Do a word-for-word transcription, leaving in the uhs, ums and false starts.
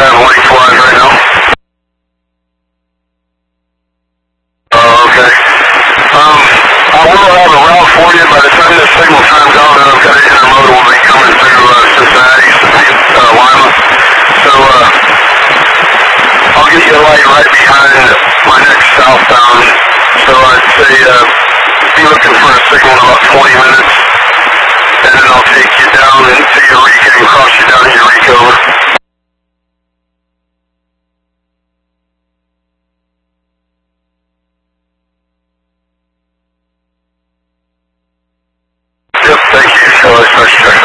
have lengthwise right now? Oh, okay. Um, I will have a route for you. By the time this signal times out, then I've got an intermodal will be coming through uh, Cincinnati, uh, Lima. So uh, I'll get you a light right behind my next southbound. So I'd say uh, be looking for a signal in about twenty minutes, and then I'll take you down into Eureka and cross you down to Eureka. Over. Yep, thank you. So, nice to